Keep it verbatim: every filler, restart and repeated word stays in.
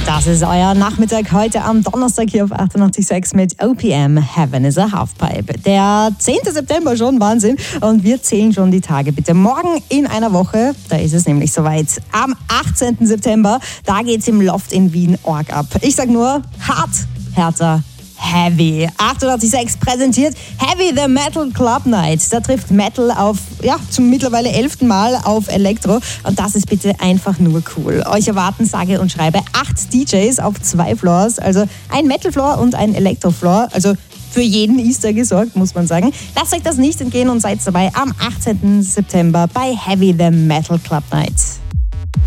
Das ist euer Nachmittag heute am Donnerstag hier auf achtundachtzig Komma sechs mit O P M, Heaven is a Halfpipe. Der zehnte September schon, Wahnsinn. Und wir zählen schon die Tage. Bitte morgen in einer Woche, da ist es nämlich soweit. Am achtzehnten September, da geht's im Loft in Wien Org ab. Ich sag nur, hart, härter, Heavy. achtundachtzig Komma sechs präsentiert Heavy the Metal Club Night. Da trifft Metal auf, ja, zum mittlerweile elften Mal auf Elektro. Und das ist bitte einfach nur cool. Euch erwarten sage und schreibe acht D Js auf zwei Floors. Also ein Metal Floor und ein Elektro Floor. Also für jeden Easter gesorgt, muss man sagen. Lasst euch das nicht entgehen und seid dabei am achtzehnten September bei Heavy the Metal Club Night.